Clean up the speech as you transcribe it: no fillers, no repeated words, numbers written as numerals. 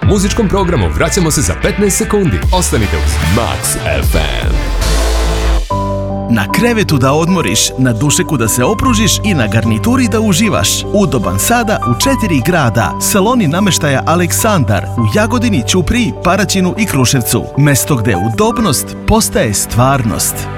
Muzičkom programu vraćamo se za 15 sekundi. Ostanite uz Max FM. Na krevetu da odmoriš, na dušeku da se opružiš i na garnituri da uživaš. Udoban sada u 4 grada. Saloni nameštaja Aleksandar u Jagodini, Ćupriji, Paraćinu i Kruševcu. Mesto gde udobnost postaje stvarnost.